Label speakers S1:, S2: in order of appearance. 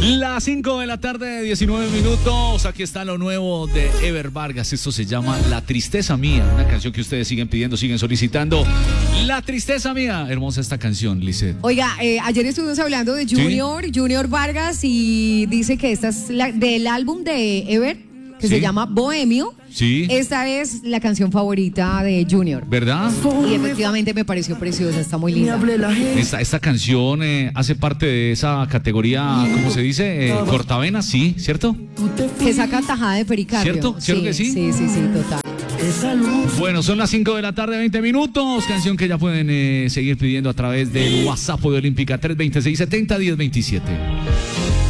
S1: Las 5 de la tarde, 19 minutos. Aquí está lo nuevo de Ever Vargas. Esto se llama La Tristeza Mía. Una canción que ustedes siguen pidiendo, siguen solicitando. La Tristeza Mía. Hermosa esta canción, Lisset.
S2: Oiga, ayer estuvimos hablando de Junior Vargas, y dice que esta es del álbum de Ever, que se llama Bohemio.
S1: Sí.
S2: Esta es la canción favorita de Junior.
S1: ¿Verdad?
S2: Y efectivamente me pareció preciosa, está muy linda.
S1: Esta canción hace parte de esa categoría, ¿cómo se dice? Cortavenas, sí, ¿cierto?
S2: Que saca tajada de pericardio.
S1: ¿Cierto? ¿Cierto que sí?
S2: Sí, total.
S1: Bueno, son las 5 de la tarde, 20 minutos. Canción que ya pueden seguir pidiendo a través del WhatsApp de Olímpica 326-70-1027.